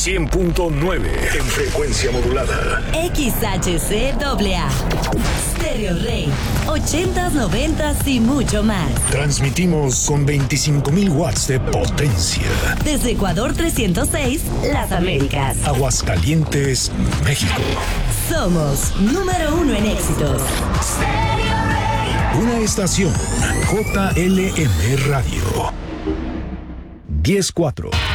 100.9 en frecuencia modulada. XHCAA. Stereo Rey. 80s, 90s y mucho más. Transmitimos con 25,000 watts de potencia. Desde Ecuador 306, Las Américas. Aguascalientes, México. Somos número 1 en éxitos. Stereo Rey. Una estación JLM Radio. 10-4.